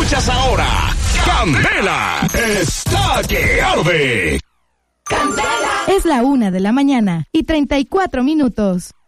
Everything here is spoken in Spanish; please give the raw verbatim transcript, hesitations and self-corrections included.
Escuchas ahora Candela está que arde. Candela. Es la una de la mañana y treinta y cuatro minutos.